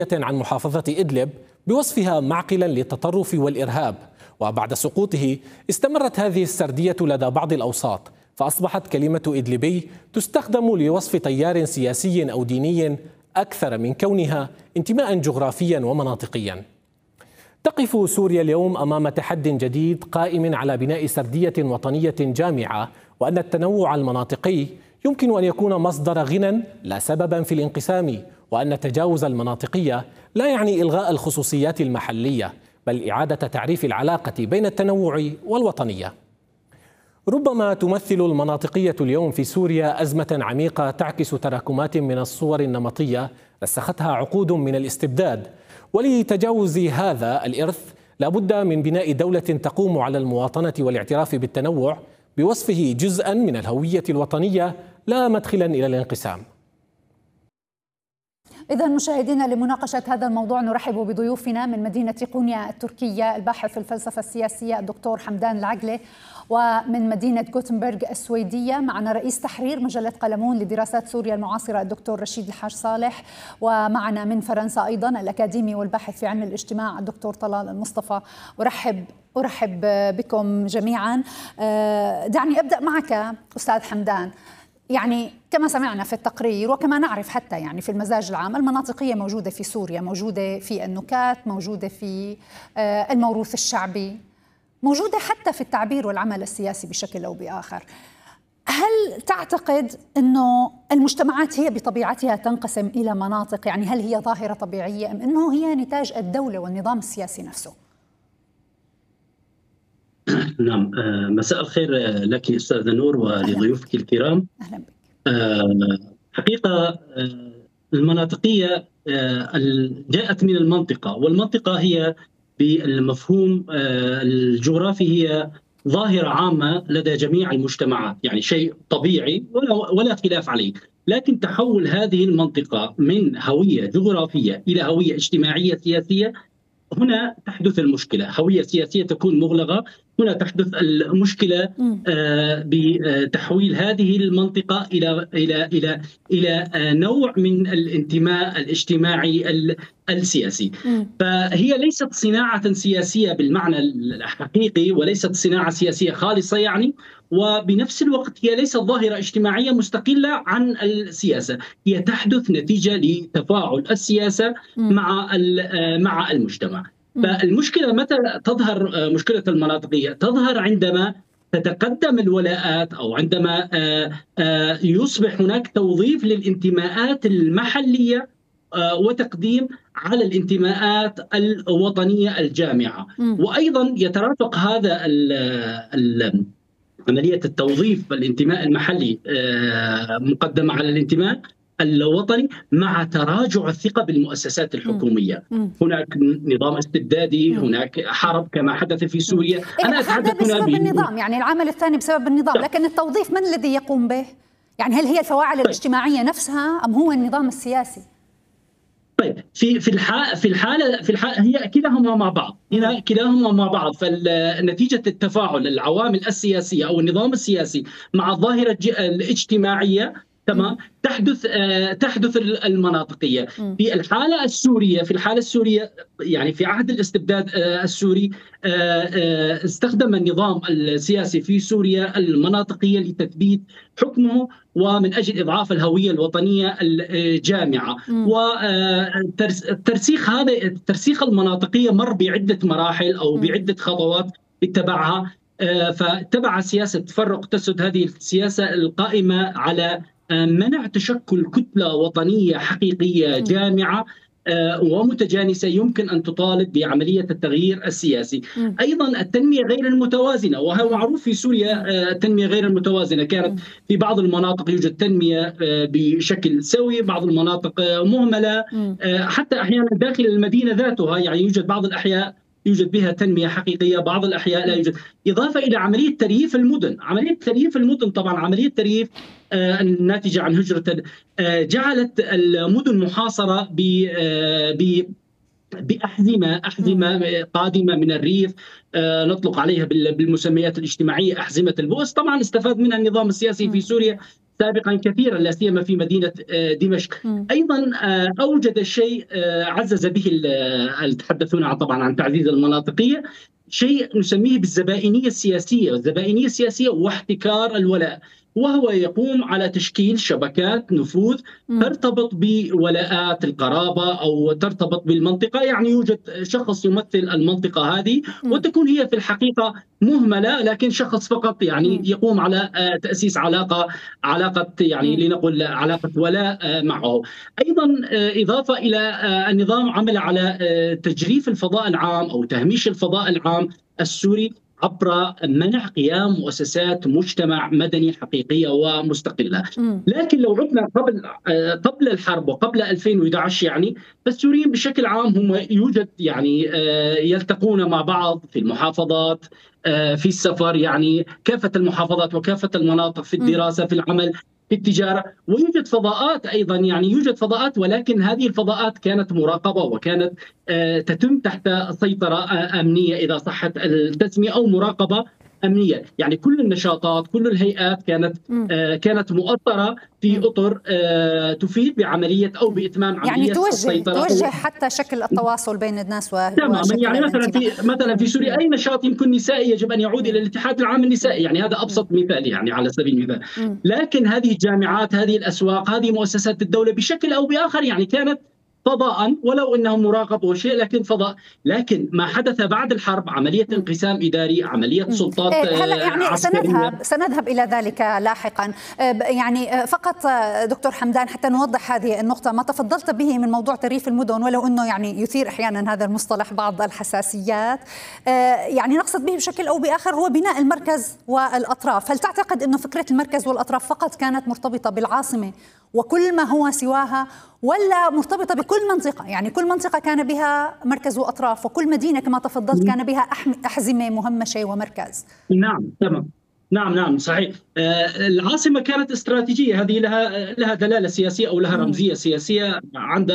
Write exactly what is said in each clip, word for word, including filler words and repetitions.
عن محافظة إدلب بوصفها معقلا للتطرف والإرهاب، وبعد سقوطه استمرت هذه السردية لدى بعض الأوساط، فأصبحت كلمة إدلبي تستخدم لوصف تيار سياسي أو ديني أكثر من كونها انتماء جغرافيا ومناطقيا. تقف سوريا اليوم أمام تحد جديد قائم على بناء سردية وطنية جامعة، وأن التنوع المناطقي يمكن أن يكون مصدر غنى لا سببا في الانقسام، وأن تجاوز المناطقية لا يعني إلغاء الخصوصيات المحلية، بل إعادة تعريف العلاقة بين التنوع والوطنية. ربما تمثل المناطقية اليوم في سوريا أزمة عميقة تعكس تراكمات من الصور النمطية رسختها عقود من الاستبداد، ولتجاوز هذا الإرث لابد من بناء دولة تقوم على المواطنة والاعتراف بالتنوع بوصفه جزءا من الهوية الوطنية لا مدخلا إلى الانقسام. إذا مشاهدينا، لمناقشة هذا الموضوع نرحب بضيوفنا من مدينة قونيا التركية الباحث في الفلسفة السياسية الدكتور حمدان العقلة، ومن مدينة غوتنبرغ السويدية معنا رئيس تحرير مجلة قلمون لدراسات سوريا المعاصرة الدكتور رشيد الحاج صالح، ومعنا من فرنسا أيضا الأكاديمي والباحث في علم الاجتماع الدكتور طلال المصطفى. أرحب أرحب بكم جميعا. دعني أبدأ معك أستاذ حمدان. يعني كما سمعنا في التقرير وكما نعرف حتى يعني في المزاج العام، المناطقية موجودة في سوريا، موجودة في النكات، موجودة في الموروث الشعبي، موجودة حتى في التعبير والعمل السياسي بشكل أو بآخر. هل تعتقد أنه المجتمعات هي بطبيعتها تنقسم إلى مناطق؟ يعني هل هي ظاهرة طبيعية أم أنه هي نتاج الدولة والنظام السياسي نفسه؟ نعم، مساء الخير لك أستاذة نور ولضيوفك الكرام. أهلا بك. حقيقة المناطقية جاءت من المنطقة، والمنطقة هي بالمفهوم الجغرافي هي ظاهرة عامة لدى جميع المجتمعات، يعني شيء طبيعي ولا خلاف عليه. لكن تحول هذه المنطقة من هوية جغرافية إلى هوية اجتماعية سياسية، هنا تحدث المشكلة. هوية سياسية تكون مغلقة، هنا تحدث المشكلة بتحويل هذه المنطقة إلى إلى إلى إلى نوع من الانتماء الاجتماعي السياسي. فهي ليست صناعة سياسية بالمعنى الحقيقي، وليست صناعة سياسية خالصة يعني، وبنفس الوقت هي ليست ظاهرة اجتماعية مستقلة عن السياسة، هي تحدث نتيجة لتفاعل السياسة مع مع المجتمع. فالمشكلة متى تظهر مشكلة المناطقية؟ تظهر عندما تتقدم الولاءات، أو عندما يصبح هناك توظيف للانتماءات المحلية وتقديم على الانتماءات الوطنية الجامعة. وأيضا يترافق هذا ال عملية التوظيف الانتماء المحلي مقدمة على الانتماء الوطني مع تراجع الثقة بالمؤسسات الحكومية. هناك نظام استبدادي، هناك حرب كما حدث في سوريا. أنا أتحدث بسبب النظام، يعني العامل الثاني بسبب النظام، لكن التوظيف من الذي يقوم به؟ يعني هل هي الفواعل الاجتماعية نفسها أم هو النظام السياسي؟ طيب في في الحالة في الحالة في الحالة هي كلاهما مع بعض، هنا كلاهما مع بعض. فنتيجة التفاعل العوامل السياسية أو النظام السياسي مع الظاهرة الاجتماعية تمام تحدث تحدث المناطقية. في الحالة السورية في الحالة السورية يعني في عهد الاستبداد السوري استخدم النظام السياسي في سوريا المناطقية لتثبيت حكمه ومن أجل إضعاف الهوية الوطنية الجامعة. والترسيخ هذا الترسيخ المناطقية مر بعدة مراحل أو بعدة خطوات اتبعها. فاتبع سياسة تفرق تسد، هذه السياسة القائمة على منع تشكل كتلة وطنية حقيقية جامعة ومتجانسة يمكن أن تطالب بعملية التغيير السياسي. أيضا التنمية غير المتوازنة، وهو معروف في سوريا التنمية غير المتوازنة، كانت في بعض المناطق يوجد تنمية بشكل سوي، بعض المناطق مهملة، حتى أحيانا داخل المدينة ذاتها يعني يوجد بعض الأحياء يوجد بها تنمية حقيقية، بعض الأحياء لا يوجد. إضافة إلى عملية ترييف المدن، عملية ترييف المدن طبعا عملية ترييف الناتجة عن هجرة جعلت المدن محاصرة ب بأحزمة أحزمة قادمة من الريف، نطلق عليها بالمسميات الاجتماعية أحزمة البؤس. طبعا استفاد منها النظام السياسي في سوريا، سابقا كثيرا لا سيما في مدينة دمشق. أيضا أوجد شيء عزز به المتحدثون طبعا عن تعزيز المناطقية، شيء نسميه بالزبائنية السياسية. الزبائنية السياسية واحتكار الولاء، وهو يقوم على تشكيل شبكات نفوذ ترتبط بولاءات القرابة أو ترتبط بالمنطقة. يعني يوجد شخص يمثل المنطقة هذه وتكون هي في الحقيقة مهملة، لكن شخص فقط يعني يقوم على تأسيس علاقة علاقة يعني لنقل علاقة ولاء معه. أيضا إضافة إلى النظام عمل على تجريف الفضاء العام أو تهميش الفضاء العام السوري عبر منع قيام مؤسسات مجتمع مدني حقيقية ومستقلة. لكن لو عدنا قبل قبل الحرب وقبل ألفين وأحد عشر، يعني فالسوريين بشكل عام هم يوجد يعني يلتقون مع بعض في المحافظات، في السفر، يعني كافة المحافظات وكافة المناطق، في الدراسة، في العمل، في التجارة، ويوجد فضاءات أيضا، يعني يوجد فضاءات، ولكن هذه الفضاءات كانت مراقبة وكانت تتم تحت سيطرة أمنية إذا صحت التسمية، أو مراقبة أمنية. يعني كل النشاطات، كل الهيئات كانت كانت مؤطرة في أطر تفيد بعملية أو بإتمام عملية يعني توجه السيطرة، توجه حتى شكل التواصل بين الناس و تماما. يعني مثلا في مثلا في سوريا أي نشاط يمكن نسائي يجب أن يعود إلى الاتحاد العام النسائي، يعني هذا أبسط مثال يعني على سبيل المثال. لكن هذه الجامعات، هذه الأسواق، هذه مؤسسات الدولة بشكل أو بآخر يعني كانت فضاء، ولو انه مراقب وشيء، لكن فضاء. لكن ما حدث بعد الحرب عمليه انقسام اداري، عمليه سلطات هلا يعني عسكرية. سنذهب سنذهب الى ذلك لاحقا. يعني فقط دكتور حمدان حتى نوضح هذه النقطه، ما تفضلت به من موضوع تريف المدن، ولو انه يعني يثير احيانا هذا المصطلح بعض الحساسيات، يعني نقصد به بشكل او باخر هو بناء المركز والاطراف. هل تعتقد انه فكره المركز والاطراف فقط كانت مرتبطه بالعاصمه وكل ما هو سواها، ولا مرتبطة بكل منطقة؟ يعني كل منطقة كان بها مركز وأطراف، وكل مدينة كما تفضلت كان بها أحزمة مهمشة ومركز. نعم تمام، نعم نعم صحيح. آه العاصمة كانت استراتيجية، هذه لها لها دلالة سياسية أو لها رمزية سياسية عند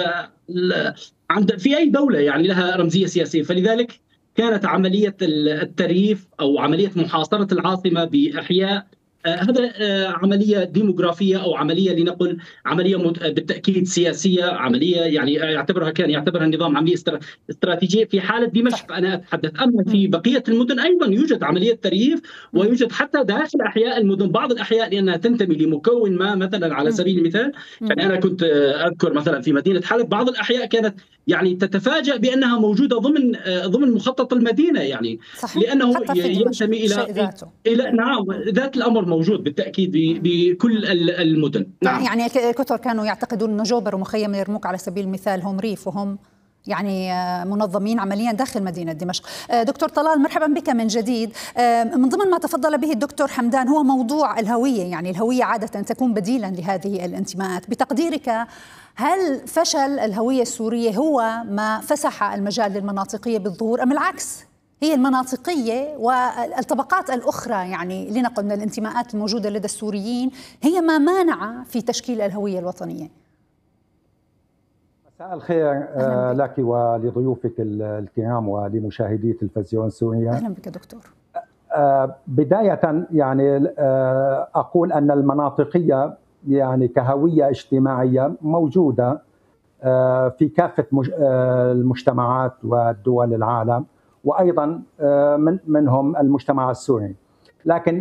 عند في أي دولة، يعني لها رمزية سياسية. فلذلك كانت عملية التريف أو عملية محاصرة العاصمة بأحياء، هذا عملية ديموغرافية أو عملية لنقل عملية بالتأكيد سياسية، عملية يعني يعتبرها كان يعتبرها النظام عملية استراتيجية في حالة دمشق أنا أتحدث. أما في بقية المدن أيضا يوجد عملية تريف، ويوجد حتى داخل أحياء المدن بعض الأحياء لأنها تنتمي لمكون ما. مثلا على سبيل المثال يعني أنا كنت أذكر مثلا في مدينة حلب بعض الأحياء كانت يعني تتفاجأ بأنها موجودة ضمن ضمن مخطط المدينة، يعني صحيح. لأنه ينتمي إلى إلى نعم ذات الأمر موجود بالتأكيد بكل المدن. نعم. يعني الكتر كانوا يعتقدون أنه جوبر ومخيم اليرموك على سبيل المثال هم ريف، وهم يعني منظمين عمليا داخل مدينة دمشق. دكتور طلال مرحبا بك من جديد. من ضمن ما تفضل به الدكتور حمدان هو موضوع الهوية، يعني الهوية عادة تكون بديلا لهذه الانتماءات. بتقديرك هل فشل الهوية السورية هو ما فسح المجال للمناطقية بالظهور، أم العكس هي المناطقية والطبقات الأخرى يعني لنقل من الانتماءات الموجودة لدى السوريين هي ما مانع في تشكيل الهوية الوطنية؟ مساء الخير لك ولضيوفك الكرام ولمشاهدي تلفزيون سوريا. أهلا بك دكتور. بداية يعني أقول أن المناطقية يعني كهوية اجتماعية موجودة في كافة المجتمعات والدول العالم، وأيضا من منهم المجتمع السوري. لكن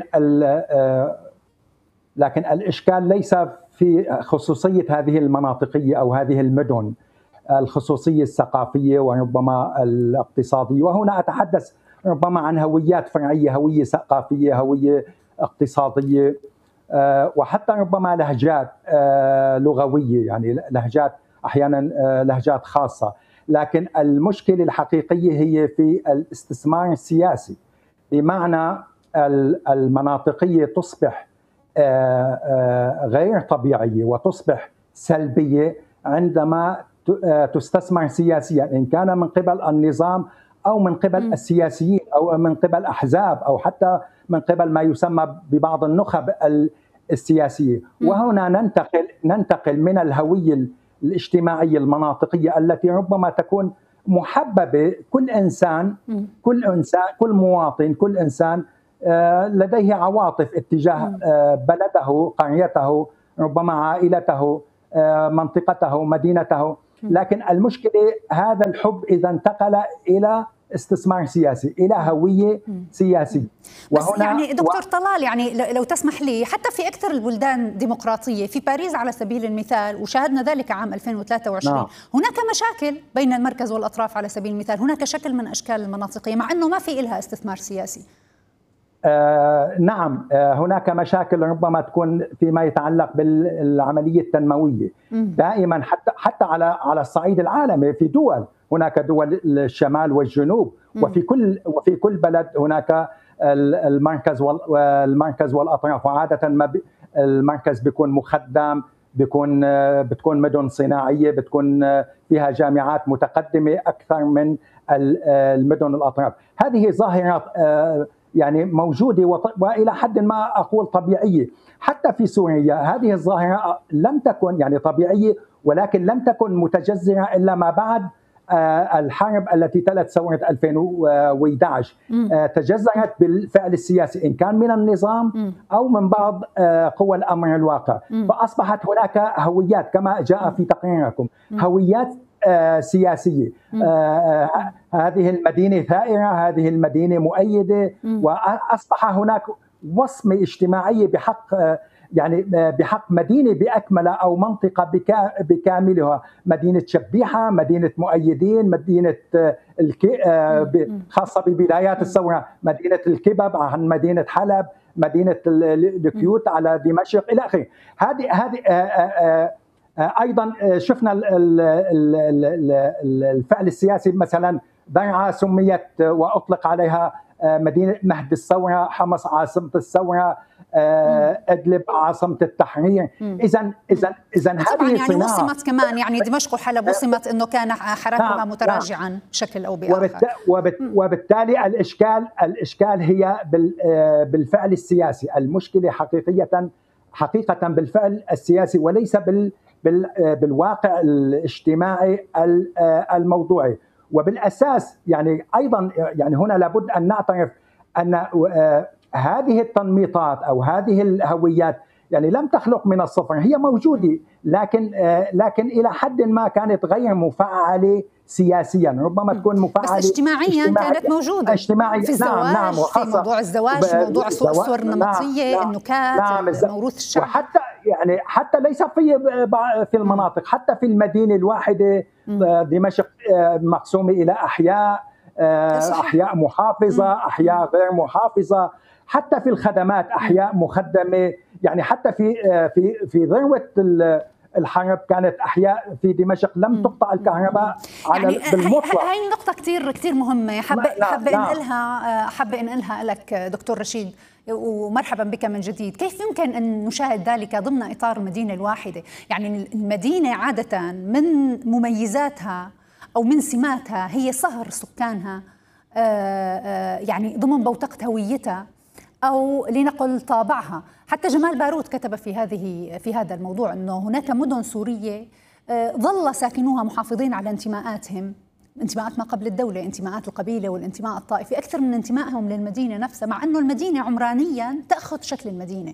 لكن الإشكال ليس في خصوصية هذه المناطقية أو هذه المدن، الخصوصية الثقافية وربما الاقتصادية، وهنا أتحدث ربما عن هويات فرعية، هوية ثقافية، هوية اقتصادية، وحتى ربما لهجات لغوية، يعني لهجات أحيانا لهجات خاصة. لكن المشكلة الحقيقية هي في الاستثمار السياسي، بمعنى المناطقية تصبح غير طبيعية وتصبح سلبية عندما تستثمر سياسيا، إن كان من قبل النظام أو من قبل السياسيين أو من قبل أحزاب أو حتى من قبل ما يسمى ببعض النخب السياسية. وهنا ننتقل ننتقل من الهوية الاجتماعية المناطقية التي ربما تكون محببة، كل إنسان كل إنسان كل مواطن كل إنسان لديه عواطف اتجاه بلده، قريته، ربما عائلته، منطقته، مدينته. لكن المشكلة هذا الحب إذا انتقل إلى استثمار سياسي، إلى هوية سياسية. بس يعني دكتور و... طلال، يعني لو تسمح لي، حتى في أكثر البلدان الديمقراطية، في باريس على سبيل المثال، وشاهدنا ذلك عام ألفين وثلاثة وعشرين، نعم. هناك مشاكل بين المركز والأطراف على سبيل المثال، هناك شكل من أشكال المناطقية مع أنه ما في إلها استثمار سياسي. آه نعم، آه هناك مشاكل ربما تكون فيما يتعلق بالعملية التنموية. م. دائما حتى حتى على على الصعيد العالمي، في دول، هناك دول الشمال والجنوب، م. وفي كل وفي كل بلد هناك المركز والمركز والاطراف، وعادة ما المركز بيكون مخدم، بيكون بتكون مدن صناعية، بتكون فيها جامعات متقدمة أكثر من المدن الأطراف. هذه ظاهرة يعني موجودة وإلى حد ما أقول طبيعية. حتى في سوريا هذه الظاهرة لم تكن يعني طبيعية، ولكن لم تكن متجذرة إلا ما بعد الحرب التي تلت ثورة ألفين وأحد عشر. تجذرت بالفعل السياسي، إن كان من النظام أو من بعض قوى الأمر الواقع. فأصبحت هناك هويات كما جاء في تقريركم، هويات سياسية. هذه المدينة ثائرة، هذه المدينة مؤيدة، وأصبح هناك وصمة اجتماعية بحق يعني بحق مدينة بأكملها أو منطقة بكاملها، مدينة شبيحة، مدينة مؤيدين، مدينة خاصة ببدايات الثورة مدينة الكبب، عن مدينة حلب، مدينة الكيوت على دمشق إلى آخره. هذه هذه أيضا شفنا الفعل السياسي، مثلا درعا سميت وأطلق عليها مدينة مهد الثورة، حمص عاصمة الثورة، إدلب عاصمة التحرير. إذا إذا إذا هذه يعني وصمت كمان، يعني دمشق وحلب وصمت إنه كان حراكها نعم متراجعا نعم بشكل أو بآخر. وبالتالي الإشكال الإشكال هي بالفعل السياسي. المشكلة حقيقية حقيقة بالفعل السياسي، وليس بال بالواقع الاجتماعي الموضوعي. وبالأساس يعني أيضا يعني هنا لابد أن نعترف أن هذه التنميطات أو هذه الهويات يعني لم تخلق من الصفر، هي موجودة، لكن لكن إلى حد ما كانت غير مفعلة سياسيا، ربما تكون مفعلة بس اجتماعيا اجتماعي كانت موجودة اجتماعي في الزواج، نعم نعم، في موضوع الزواج، موضوع الصور النمطية، نعم النكات، نعم موروث الشعب. وحتى يعني حتى ليس في في المناطق، حتى في المدينة الواحدة دمشق مقسومة إلى أحياء، أحياء محافظة، أحياء غير محافظة، حتى في الخدمات أحياء مخدمة. يعني حتى في في في ذروة الحرب كانت أحياء في دمشق لم تقطع الكهرباء على يعني بالمطلق. هاي النقطة كتير كتير مهمة، حابة حابة انقلها حابة انقلها لك دكتور رشيد، ومرحبا بك من جديد. كيف يمكن أن نشاهد ذلك ضمن إطار المدينة الواحدة؟ يعني المدينة عادة من مميزاتها أو من سماتها هي صهر سكانها، يعني ضمن بوتقة هويتها أو لنقل طابعها. حتى جمال باروت كتب في هذه في هذا الموضوع أنه هناك مدن سورية ظل ساكنوها محافظين على انتماءاتهم، انتماءات ما قبل الدولة، انتماءات القبيلة والانتماء الطائفي أكثر من انتمائهم للمدينة نفسها، مع أنه المدينة عمرانيا تأخذ شكل المدينة.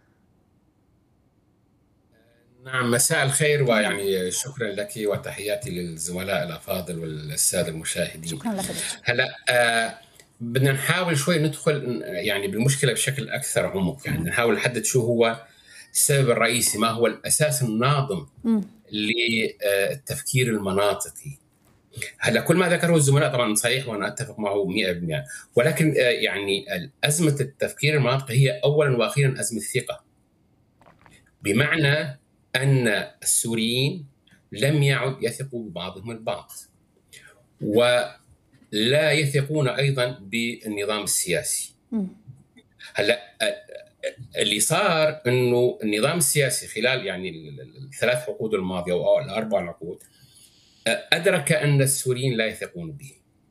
نعم، مساء الخير، ويعني شكرا لك وتحياتي للزملاء الأفاضل والسادة المشاهدين. شكرا لك. هلا آه بدنا نحاول شوي ندخل يعني بالمشكلة بشكل أكثر عمق، يعني نحاول نحدد شو هو السبب الرئيسي، ما هو الأساس الناظم للتفكير المناطقي. هلا كل ما ذكره الزملاء طبعا صحيح وانا اتفق معه مئة بالمئة، ولكن يعني ازمه التفكير المناطقي هي اولا واخيرا ازمه ثقه، بمعنى ان السوريين لم يعد يثقوا ببعضهم البعض، ولا يثقون ايضا بالنظام السياسي. هلا اللي صار انه النظام السياسي خلال يعني الثلاث عقود الماضيه او الاربع عقود أدرك أن السوريين لا يثقون به،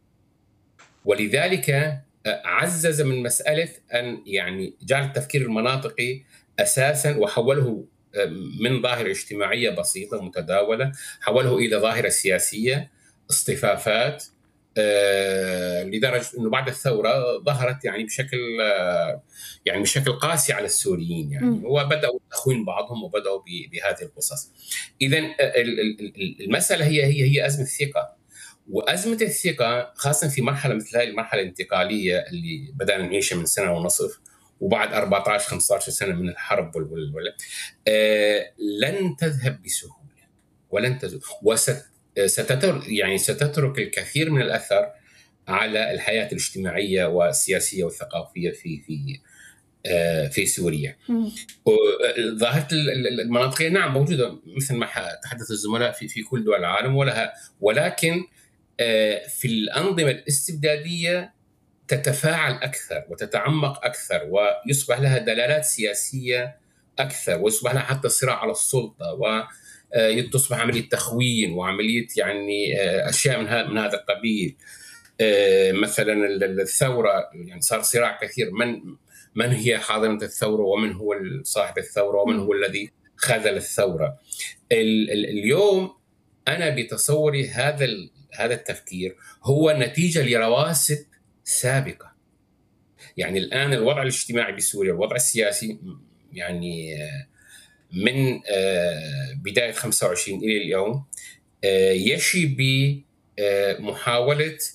ولذلك عزز من مسألة أن يعني جعل التفكير المناطقي أساساً، وحوله من ظاهرة اجتماعية بسيطة متداولة، حوله إلى ظاهرة سياسية، اصطفافات، آه لدرجه انه بعد الثوره ظهرت يعني بشكل آه يعني بشكل قاسي على السوريين يعني م. وبداوا تخوين بعضهم وبداوا بهذه القصص. اذا المساله هي هي هي ازمه ثقه، وازمه الثقه خاصه في مرحله مثل هذه المرحله الانتقاليه اللي بدانا نعيشها من سنه ونصف وبعد أربعة عشر خمسة عشر سنه من الحرب وال وال آه لن تذهب بسهوله ولن تذهب وست ستترك يعني ستترك الكثير من الاثر على الحياه الاجتماعيه والسياسيه والثقافيه في في في سوريا. ظاهره المناطقيه نعم موجوده مثل ما تحدث الزملاء في في كل دول العالم ولها، ولكن في الانظمه الاستبداديه تتفاعل اكثر وتتعمق اكثر ويصبح لها دلالات سياسيه اكثر ويصبح لها حتى صراع على السلطه و تصبح عمليه تخوين وعمليه يعني اشياء من من هذا القبيل. مثلا الثوره يعني صار صراع كثير من من هي حاضنه الثوره ومن هو صاحب الثوره ومن هو الذي خذل الثوره. اليوم انا بتصوري هذا هذا التفكير هو نتيجه لرواسب سابقه. يعني الان الوضع الاجتماعي بسوريا الوضع السياسي يعني من بداية خمسة وعشرين إلى اليوم يشي بمحاولة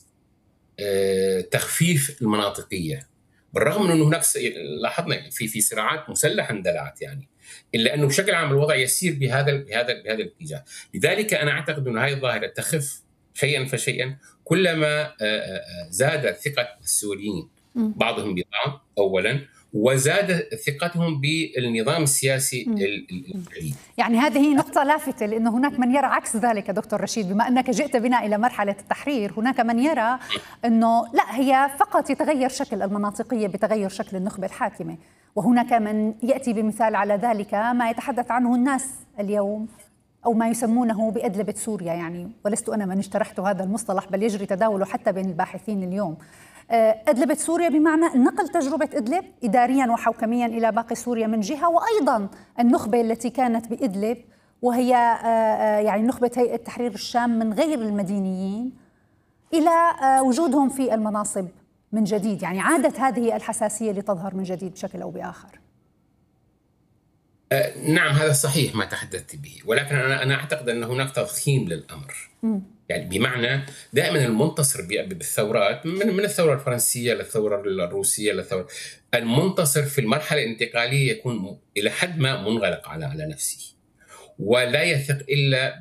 تخفيف المناطقية، بالرغم من أنه هناك لاحظنا في في صراعات مسلحة اندلعت يعني، إلا أنه بشكل عام الوضع يسير بهذا بهذا بهذا الاتجاه. لذلك أنا أعتقد أن هذه الظاهرة تخف شيئا فشيئا كلما زادت ثقة السوريين بعضهم ببعض أولا، وزاد ثقتهم بالنظام السياسي الجديد. يعني هذه نقطة لافتة، لأن هناك من يرى عكس ذلك دكتور رشيد. بما أنك جئت بنا إلى مرحلة التحرير، هناك من يرى أنه لا، هي فقط يتغير شكل المناطقية بتغير شكل النخبة الحاكمة، وهناك من يأتي بمثال على ذلك ما يتحدث عنه الناس اليوم أو ما يسمونه بأدلبة سوريا يعني، ولست أنا من اشترحت هذا المصطلح بل يجري تداوله حتى بين الباحثين اليوم. أدلبة سوريا بمعنى نقل تجربة إدلب إداريا وحوكميا إلى باقي سوريا من جهة، وأيضا النخبة التي كانت بإدلب وهي يعني نخبة هيئة تحرير الشام من غير المدينيين إلى وجودهم في المناصب من جديد. يعني عادت هذه الحساسية لتظهر من جديد بشكل أو بآخر. نعم هذا صحيح ما تحدثت به، ولكن أنا أنا أعتقد أن هناك تضخيم للأمر. م. يعني بمعنى دائما المنتصر بالثورات من من الثوره الفرنسيه للثوره الروسيه للثوره، المنتصر في المرحله الانتقاليه يكون الى حد ما منغلق على على نفسه ولا يثق الا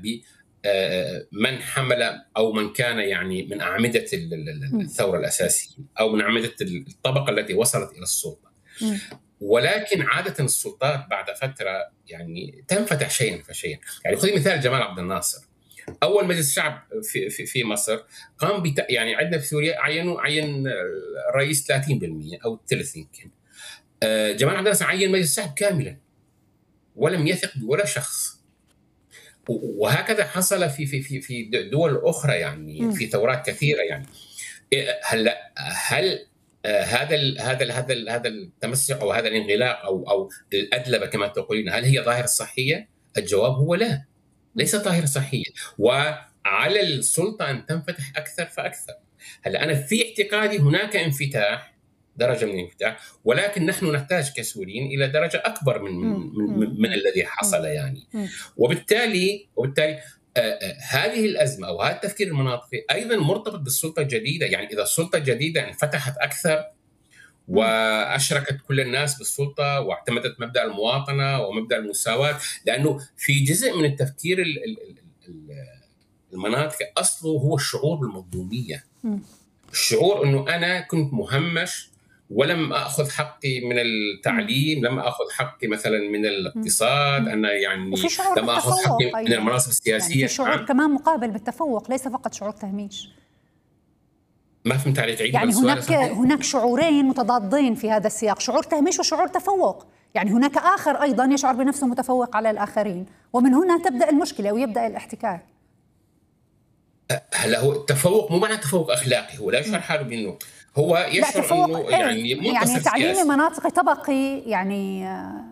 بمن حمل او من كان يعني من اعمده الثوره الاساسيه او من اعمده الطبقه التي وصلت الى السلطه. ولكن عاده السلطات بعد فتره يعني تنفتح شيئا فشيئا. يعني خذي مثال جمال عبد الناصر، اول مجلس شعب في في في مصر قام بت يعني عندنا في سوريا عينوا عين الرئيس ثلاثين بالمئة او الثلث يمكن. جمال عبد الناصر عين مجلس شعب كاملا ولم يثق بولا شخص. وهكذا حصل في في في في دول اخرى يعني في ثورات كثيره يعني. هلا هل هذا ال هذا ال هذا ال هذا التمسك او هذا الانغلاق او او الادلبه كما تقولين هل هي ظاهره صحيه؟ الجواب هو لا، ليست ظاهرة صحية، وعلى السلطة أن تنفتح أكثر فأكثر. هلا أنا في اعتقادي هناك انفتاح، درجة من الانفتاح، ولكن نحن نحتاج كسوريين إلى درجة أكبر من من, من, من, من الذي حصل يعني. وبالتالي وبالتالي آه هذه الأزمة أو هذا التفكير المناطقي أيضا مرتبط بالسلطة الجديدة. يعني إذا السلطة الجديدة انفتحت أكثر وأشركت كل الناس بالسلطة واعتمدت مبدأ المواطنة ومبدأ المساواة، لأنه في جزء من التفكير المناطقي أصله هو الشعور بالمظلومية، الشعور أنه أنا كنت مهمش ولم أخذ حقي من التعليم، لم أخذ حقي مثلا من الاقتصاد، أنا يعني لم أخذ حقي من المناصب السياسية. يعني في شعور كمان مقابل بالتفوق، ليس فقط شعور تهميش. ما فهمت عليك عيد. يعني هناك صحيح. هناك شعورين متضادين في هذا السياق، شعور تهميش وشعور تفوق. يعني هناك آخر أيضا يشعر بنفسه متفوق على الآخرين، ومن هنا تبدأ المشكلة ويبدأ الاحتكاك. هلا هو التفوق مو معنى تفوق أخلاقي، هو لا يشعر حاله بأنه هو يشعر إنه يعني منتصف يعني تعيين مناطقي طبقي يعني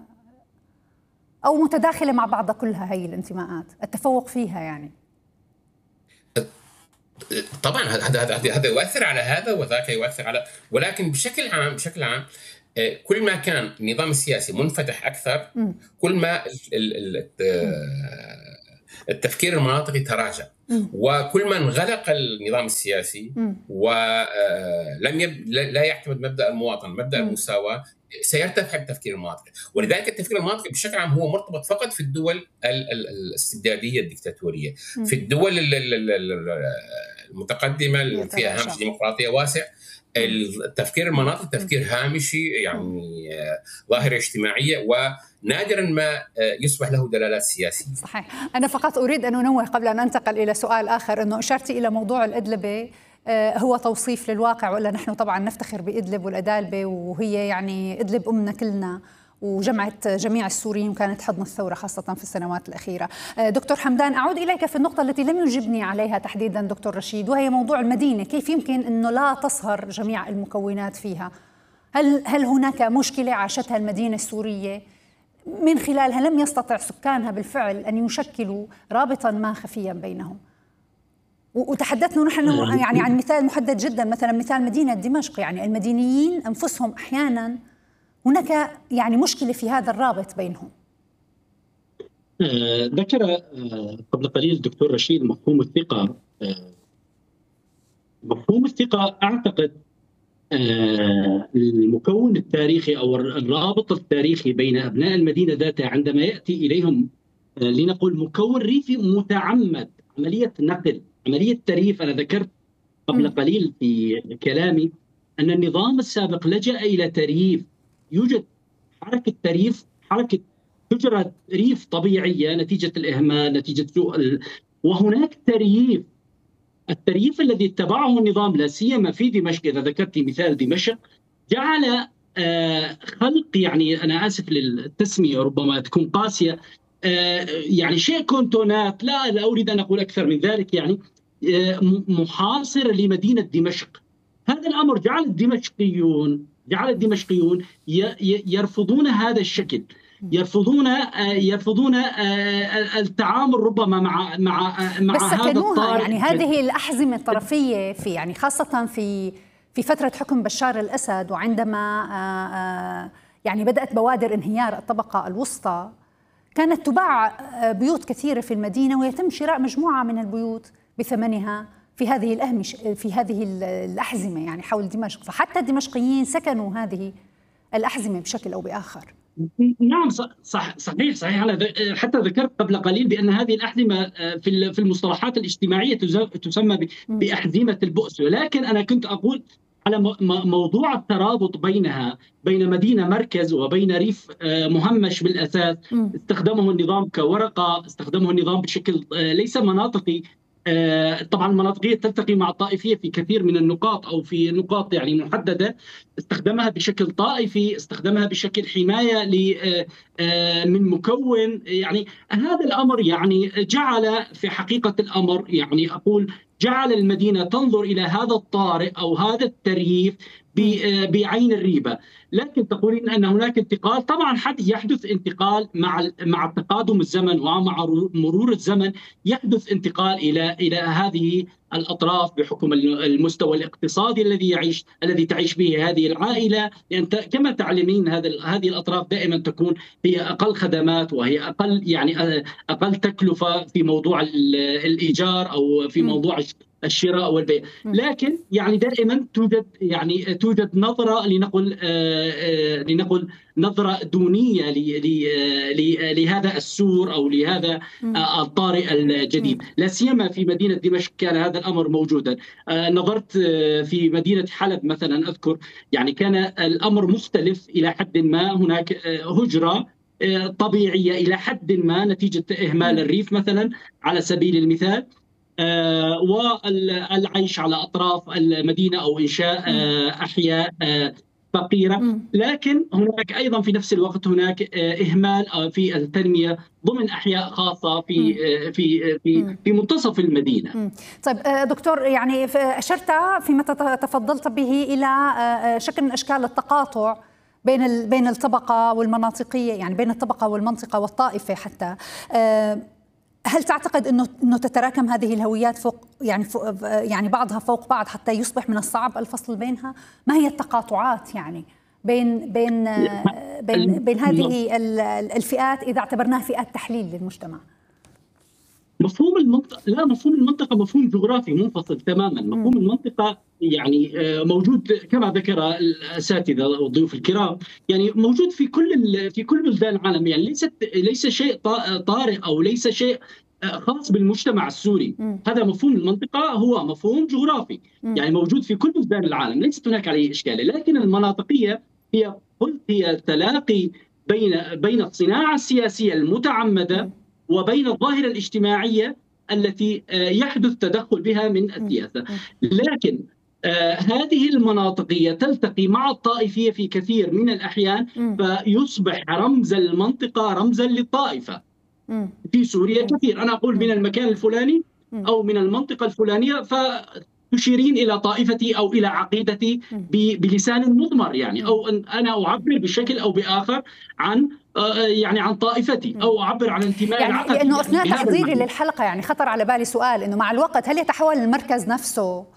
أو متداخلة مع بعضها كلها هي الانتماءات، التفوق فيها يعني. طبعا هذا هذا هذا يؤثر على هذا وذاك يؤثر على، ولكن بشكل عام بشكل عام كل ما كان النظام السياسي منفتح اكثر كل ما التفكير المناطقي تراجع، وكل ما انغلق النظام السياسي ولم يب... لا يعتمد مبدأ المواطن مبدأ المساواة سيرتفع التفكير المناطقي. ولذلك التفكير المناطقي بشكل عام هو مرتبط فقط في الدول الاستبدادية الدكتاتورية. في الدول المتقدمة اللي فيها هامش ديمقراطية واسع التفكير المناطقي تفكير هامشي، يعني ظاهرة اجتماعية ونادرا ما يصبح له دلالات سياسية. صحيح. أنا فقط أريد أن أنوه قبل أن أنتقل إلى سؤال آخر أنه أشرتي إلى موضوع الإدلبة هو توصيف للواقع، ولا نحن طبعا نفتخر بإدلب والأدالبة وهي يعني إدلب أمنا كلنا وجمعت جميع السوريين وكانت حضن الثورة خاصة في السنوات الأخيرة. دكتور حمدان، أعود إليك في النقطة التي لم يجبني عليها تحديدا دكتور رشيد، وهي موضوع المدينة، كيف يمكن أنه لا تصهر جميع المكونات فيها؟ هل هل هناك مشكلة عاشتها المدينة السورية من خلالها لم يستطع سكانها بالفعل أن يشكلوا رابطا ما خفيا بينهم؟ وتحدثنا نحن يعني عن مثال محدد جدا، مثلا مثال مدينة دمشق، يعني المدينيين أنفسهم أحيانا هناك يعني مشكلة في هذا الرابط بينهم. ذكر قبل قليل الدكتور رشيد مفهوم الثقة. مفهوم الثقة أعتقد المكون التاريخي أو الرابط التاريخي بين أبناء المدينة ذاتها عندما يأتي إليهم لنقول مكون ريفي متعمد، عملية نقل، عملية تريف. أنا ذكرت قبل قليل في كلامي أن النظام السابق لجأ إلى تريف، يوجد حركة تريف، حركة تجرى ريف طبيعية نتيجة الإهمال، نتيجة سوء ال... وهناك تريف. التريف الذي اتبعه النظام لا سيما في دمشق، إذا ذكرت مثال دمشق، جعل آه خلق، يعني أنا آسف للتسمية ربما تكون قاسية، آه يعني شيء كونتونات، لا, لا أريد أن أقول أكثر من ذلك، يعني آه محاصر لمدينة دمشق. هذا الأمر جعل الدمشقيون جعل الدمشقيون يرفضون هذا الشكل، يرفضون يرفضون التعامل ربما مع مع مع هذا الطارئ. يعني هذه الأحزمة الطرفية في يعني خاصة في في فترة حكم بشار الأسد، وعندما يعني بدأت بوادر انهيار الطبقة الوسطى، كانت تباع بيوت كثيرة في المدينة ويتم شراء مجموعة من البيوت بثمنها في هذه الأهمش في هذه الأحزمة يعني حول دمشق، فحتى الدمشقيين سكنوا هذه الأحزمة بشكل أو بآخر. نعم صح صحيح صحيح. أنا حتى ذكرت قبل قليل بأن هذه الأحزمة في في المصطلحات الاجتماعية تسمى بأحزمة البؤس، ولكن أنا كنت أقول على موضوع الترابط بينها بين مدينة مركز وبين ريف مهمش بالأساس. استخدمه النظام كورقة، استخدمه النظام بشكل ليس مناطقي. طبعا المناطقية تلتقي مع الطائفية في كثير من النقاط أو في نقاط يعني محددة، استخدمها بشكل طائفي، استخدمها بشكل حماية من مكون. يعني هذا الأمر يعني جعل في حقيقة الأمر يعني أقول جعل المدينة تنظر إلى هذا الطارئ أو هذا التريف بعين الريبة. لكن تقولين أن هناك انتقال، طبعا حد يحدث انتقال مع مع تقادم الزمن ومع مرور الزمن، يحدث انتقال إلى إلى هذه الأطراف بحكم المستوى الاقتصادي الذي يعيش الذي تعيش به هذه العائلة، لأن كما تعلمين هذا هذه الأطراف دائما تكون هي أقل خدمات وهي أقل يعني أقل تكلفة في موضوع الإيجار أو في موضوع الشراء والبيع. لكن يعني دائما توجد يعني توجد نظرة لنقل آه لنقل نظرة دونية لهذا السور أو لهذا آه الطارئ الجديد، لا سيما في مدينة دمشق كان هذا الأمر موجودا. آه نظرت آه في مدينة حلب مثلا أذكر يعني كان الأمر مختلف إلى حد ما، هناك آه هجرة آه طبيعية إلى حد ما نتيجة إهمال الريف مثلا على سبيل المثال، آه والعيش على أطراف المدينة أو إنشاء آه أحياء آه فقيرة. لكن هناك أيضا في نفس الوقت هناك آه إهمال في التنمية ضمن أحياء خاصة في آه في في في منتصف المدينة. طيب دكتور، يعني أشرت فيما تفضلت به إلى آه شكل من أشكال التقاطع بين بين الطبقة والمناطقية، يعني بين الطبقة والمنطقة والطائفة حتى. آه هل تعتقد انه انه تتراكم هذه الهويات فوق يعني فوق يعني بعضها فوق بعض حتى يصبح من الصعب الفصل بينها؟ ما هي التقاطعات يعني بين بين بين بين هذه الفئات اذا اعتبرناها فئات تحليل للمجتمع؟ مفهوم المنطقة لا مفهوم المنطقة مفهوم جغرافي منفصل تماما. مفهوم المنطقة يعني موجود كما ذكر الأساتذة والضيوف الكرام، يعني موجود في كل في كل بلدان العالم، يعني ليست ليس شيء طارئ أو ليس شيء خاص بالمجتمع السوري. م. هذا مفهوم المنطقة هو مفهوم جغرافي، م. يعني موجود في كل بلدان العالم، ليست هناك عليه إشكال. لكن المناطقية هي قلت هي تلاقي بين بين الصناعة السياسية المتعمدة م. وبين الظاهرة الاجتماعية التي يحدث تدخل بها من السياسة. لكن هذه المناطقية تلتقي مع الطائفية في كثير من الأحيان، فيصبح رمز المنطقة رمزا للطائفة. في سوريا كثير، أنا أقول من المكان الفلاني أو من المنطقة الفلانية فتشيرين إلى طائفتي أو إلى عقيدتي بلسان مضمر، يعني أو أنا أعبر بشكل أو بآخر عن يعني عن طائفتي او اعبر عن انتمائي يعني العقدي. لانه اثناء يعني تحضيري للحلقه يعني خطر على بالي سؤال، انه مع الوقت هل يتحول المركز نفسه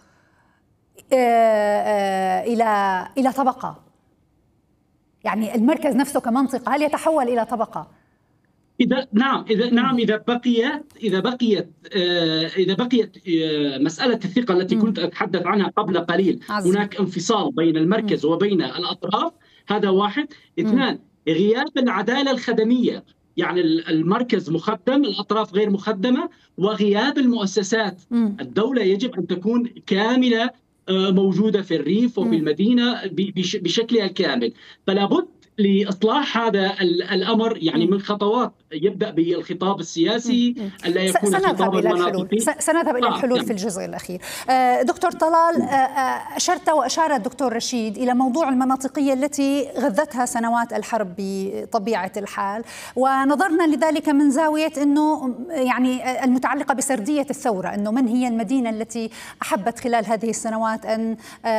الى الى طبقه؟ يعني المركز نفسه كمنطقه هل يتحول الى طبقه؟ إذا نعم إذا نعم إذا بقيت إذا بقيت إذا بقيت مسألة الثقة التي كنت أتحدث عنها قبل قليل، عزيز. هناك انفصال بين المركز وبين الأطراف، هذا واحد. اثنان، غياب العدالة الخدمية، يعني المركز مخدم، الأطراف غير مخدمة، وغياب المؤسسات. م. الدولة يجب أن تكون كاملة موجودة في الريف وفي م. المدينة بشكلها الكامل. فلا بد لإصلاح هذا الأمر يعني من خطوات، يبدأ بالخطاب السياسي، ألا يكون سنذهب إلى الحلول سنذهب إلى الحلول في الجزء الأخير. دكتور طلال، أشرت وأشار الدكتور رشيد إلى موضوع المناطقية التي غذتها سنوات الحرب بطبيعة الحال، ونظرنا لذلك من زاوية أنه يعني المتعلقة بسردية الثورة، أنه من هي المدينة التي أحبت خلال هذه السنوات أن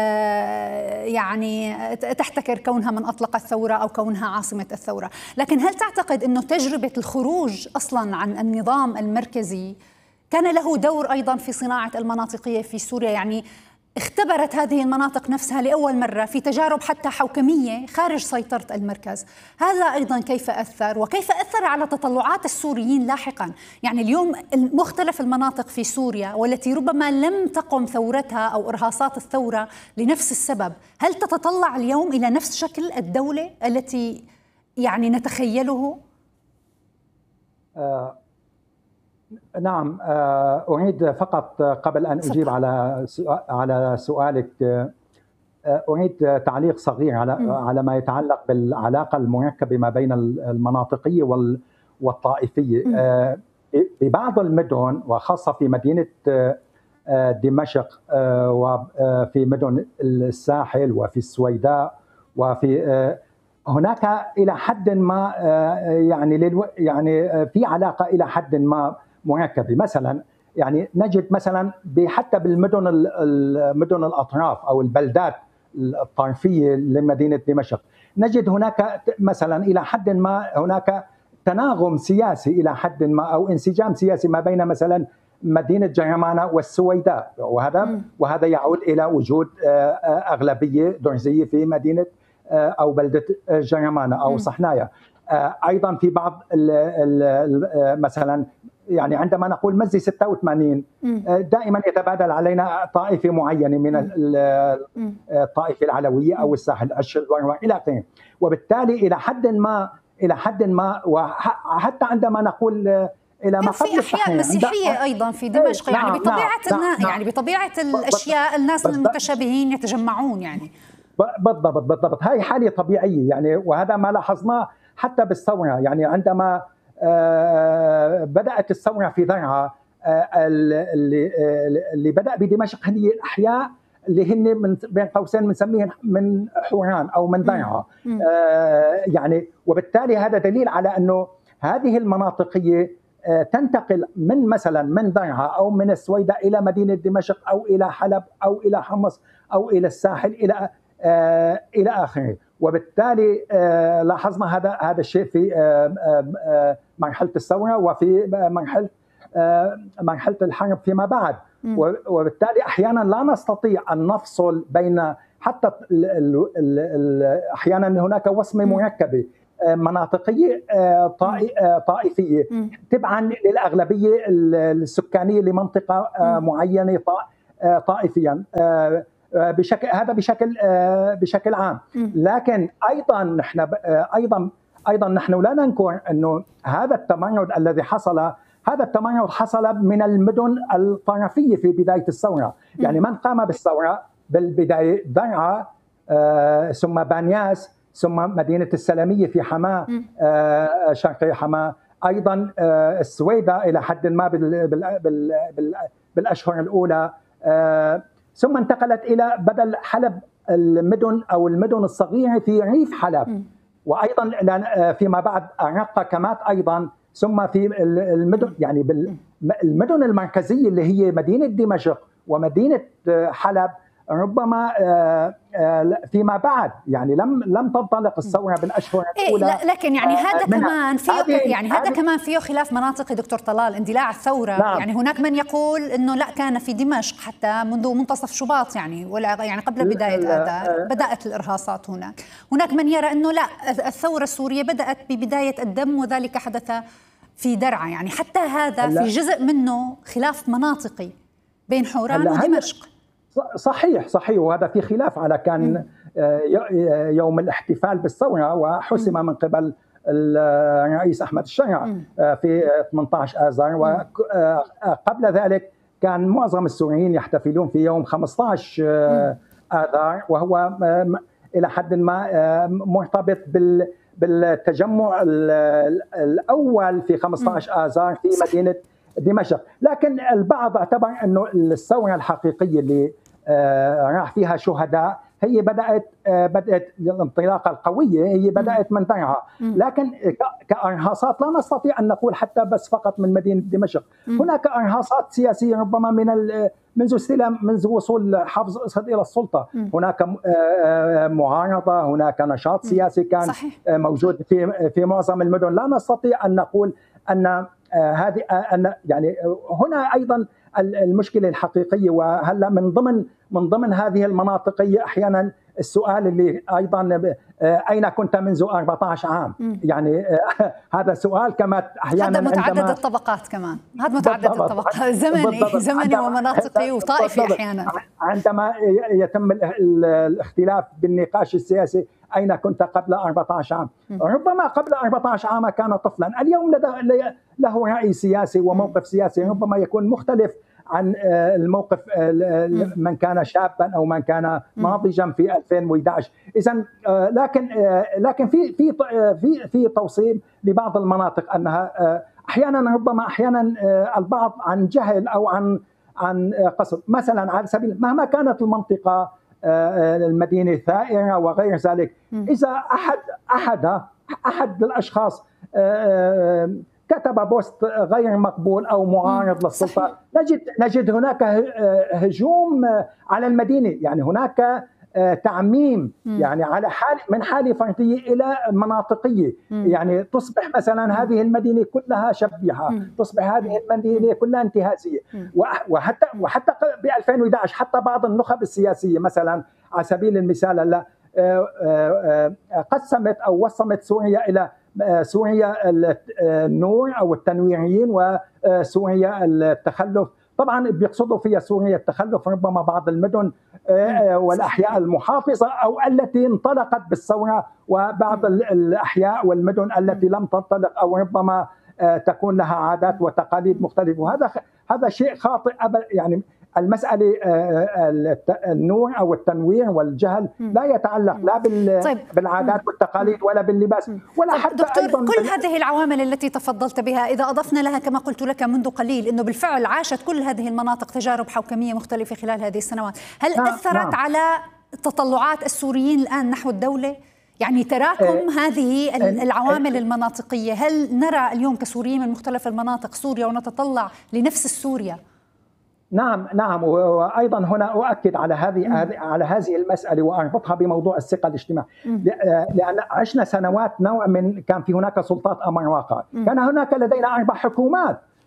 يعني تحتكر كونها من أطلق الثورة أو كونها عاصمة الثورة. لكن هل تعتقد أنه تجربة الخروج أصلا عن النظام المركزي كان له دور أيضا في صناعة المناطقية في سوريا؟ يعني اختبرت هذه المناطق نفسها لأول مرة في تجارب حتى حوكمية خارج سيطرة المركز. هذا أيضا كيف أثر وكيف أثر على تطلعات السوريين لاحقا؟ يعني اليوم مختلف المناطق في سوريا والتي ربما لم تقم ثورتها أو إرهاصات الثورة لنفس السبب، هل تتطلع اليوم إلى نفس شكل الدولة التي يعني نتخيله؟ آه نعم، آه أريد فقط قبل أن أجيب على على سؤالك، آه أريد تعليق صغير على م. على ما يتعلق بالعلاقة المركبة ما بين المناطقية والطائفية. آه في بعض المدن وخاصة في مدينة آه دمشق آه وفي مدن الساحل وفي السويداء وفي آه هناك إلى حد ما يعني للو يعني في علاقة إلى حد ما مركبة. مثلا يعني نجد مثلا حتى بالمدن المدن الأطراف أو البلدات الطرفية لمدينة دمشق نجد هناك مثلا إلى حد ما هناك تناغم سياسي إلى حد ما أو انسجام سياسي ما بين مثلا مدينة جرمانة والسويداء، وهذا وهذا يعود إلى وجود أغلبية درزية في مدينة أو بلدة جرمانة أو صحنايا. أيضا في بعض ال ال مثلا يعني عندما نقول مزي ستة وثمانين دائما يتبادل علينا طائفة معينة من الطائفة العلوية أو الساحل الشلوان إلى آخره، وبالتالي إلى حد ما إلى حد ما وحتى عندما نقول إلى ما قبل في أحياء مسيحية أيضا في دمشق، يعني بطبيعة نعم يعني بطبيعة الأشياء الناس المتشابهين يتجمعون يعني. بالضبط بالضبط هاي حالة طبيعية يعني، وهذا ما لاحظناه حتى بالثورة. يعني عندما بدأت الثورة في درعا اللي اللي بدأ بدمشق هي الأحياء اللي هن من بين قوسين بنسميهم من حوران أو من درعا، يعني وبالتالي هذا دليل على أنه هذه المناطقية تنتقل من مثلا من درعا أو من السويداء إلى مدينة دمشق أو إلى حلب أو إلى حمص أو إلى الساحل إلى آه إلى آخره. وبالتالي آه لاحظنا هذا هذا الشيء في آه آه مرحلة الثورة وفي مرحلة مرحلة الحرب فيما بعد، وبالتالي أحيانا لا نستطيع أن نفصل بين حتى أحيانا هناك وصمة مركبة مناطقية طائفية تبعا للأغلبية السكانية لمنطقة معينة طائفيا بشكل هذا بشكل بشكل عام. لكن ايضا نحن ايضا ايضا نحن لا ننكر انه هذا التمرد الذي حصل، هذا التمرد حصل من المدن الطرفيه في بدايه الثوره، يعني من قام بالثوره بالبدايه درعا ثم بانياس ثم مدينه السلاميه في حماه شرقي حماه، ايضا السويداء الى حد ما بالاشهر الاولى، ثم انتقلت إلى بدل حلب المدن أو المدن الصغيرة في ريف حلب، وأيضا فيما بعد أرقة كمات أيضا، ثم في المدن يعني المدن المركزية اللي هي مدينة دمشق ومدينة حلب ربما فيما بعد يعني لم لم تنطلق الثوره بالاشهر الاولى. إيه لكن يعني هذا كمان فيه يعني هذا كمان فيه خلاف مناطقي دكتور طلال، اندلاع الثوره. نعم. يعني هناك من يقول انه لا كان في دمشق حتى منذ منتصف شباط يعني ولا يعني قبل بدايه اذار بدات الارهاصات هناك، هناك من يرى انه لا الثوره السوريه بدات ببدايه الدم وذلك حدث في درعا، يعني حتى هذا في جزء منه خلاف مناطقي بين حوران ودمشق. صحيح صحيح، وهذا في خلاف على كان يوم الاحتفال بالثورة وحسم من قبل الرئيس أحمد الشرع في ثمانية عشر آذار، وقبل ذلك كان معظم السوريين يحتفلون في يوم خمسة عشر آذار، وهو إلى حد ما مرتبط بال بالتجمع الأول في خمسة عشر آذار في مدينة دمشق. لكن البعض اعتبر انه الثوره الحقيقيه اللي راح فيها شهداء هي بدات بدات الانطلاقه القويه هي بدات من درعا، لكن كارهاصات لا نستطيع ان نقول حتى بس فقط من مدينه دمشق، هناك ارهاصات سياسيه ربما من منذ استلام منذ وصول حافظ اسد الى السلطه، هناك معارضه، هناك نشاط سياسي كان صحيح. موجود في في معظم المدن، لا نستطيع ان نقول ان هذه أن يعني هنا أيضا المشكلة الحقيقية. وهلا من ضمن من ضمن هذه المناطقية أحيانا السؤال اللي أيضا أين كنت منذ أربعة عشر عام؟ يعني هذا سؤال كما أحيانا هذا متعدد الطبقات كمان، هذا متعدد الطبقات زمني زمني ومناطقي وطائفي أحيانا. عندما يتم الاختلاف بالنقاش السياسي أين كنت قبل أربعة عشر عام؟ ربما قبل أربعة عشر عاما كان طفلا، اليوم له رأي سياسي وموقف سياسي ربما يكون مختلف عن الموقف من كان شابا أو من كان ناضجا في ألفين وأحد عشر. إذن لكن لكن في في في في توصيل لبعض المناطق أنها أحيانا ربما أحيانا البعض عن جهل أو عن عن قصد، مثلا على سبيل مهما كانت المنطقة المدينة ثائرة وغير ذلك، إذا أحد أحد أحد الأشخاص كتب بوست غير مقبول أو معارض للسلطة، نجد نجد هناك هجوم على المدينة، يعني هناك تعميم يعني على حال من حالة فردية إلى مناطقية، يعني تصبح مثلا هذه المدينة كلها شبيحة، تصبح هذه المدينة كلها انتهازية، وحتى وحتى ب ألفين وأحد عشر حتى بعض النخب السياسية مثلا على سبيل المثال هلا قسمت أو وصمت سوريا إلى سوريا النور أو التنويريين وسوريا التخلف. طبعا بيقصدوا فيها سوريا التخلف ربما بعض المدن والأحياء المحافظة أو التي انطلقت بالثورة، وبعض الأحياء والمدن التي لم تنطلق أو ربما تكون لها عادات وتقاليد مختلفة، وهذا هذا شيء خاطئ. يعني المسألة النور أو التنوير والجهل لا يتعلق لا بالعادات والتقاليد ولا باللباس ولا حتى دكتور أيضاً كل هذه العوامل التي تفضلت بها إذا أضفنا لها كما قلت لك منذ قليل أنه بالفعل عاشت كل هذه المناطق تجارب حوكمية مختلفة خلال هذه السنوات، هل نعم أثرت نعم. على تطلعات السوريين الآن نحو الدولة؟ يعني تراكم اه هذه العوامل اه المناطقية، هل نرى اليوم كسوريين من مختلف المناطق سوريا ونتطلع لنفس السوريا؟ نعم نعم وايضا هنا اؤكد على هذه م. على هذه المساله واربطها بموضوع الثقه الاجتماعيه، لان عشنا سنوات نوع من كان في هناك سلطات امر واقع، م. كان هناك لدينا اربع حكومات